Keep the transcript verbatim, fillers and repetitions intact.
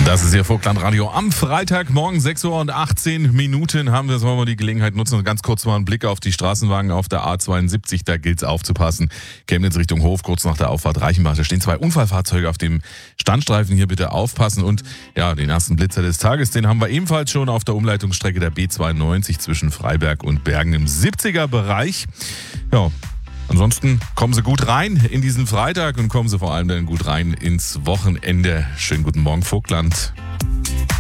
Das ist Ihr Vogtland-Radio. Am Freitagmorgen, sechs Uhr und achtzehn Minuten, haben wir, wollen wir die Gelegenheit nutzen und ganz kurz mal einen Blick auf die Straßenwagen auf der A zweiundsiebzig. Da gilt es aufzupassen. Chemnitz Richtung Hof, kurz nach der Auffahrt Reichenbach. Da stehen zwei Unfallfahrzeuge auf dem Standstreifen. Hier bitte aufpassen. Und ja, den ersten Blitzer des Tages, den haben wir ebenfalls schon auf der Umleitungsstrecke der B zweiundneunzig zwischen Freiberg und Bergen im siebziger Bereich. Ja. Ansonsten kommen Sie gut rein in diesen Freitag und kommen Sie vor allem dann gut rein ins Wochenende. Schönen guten Morgen, Vogtland.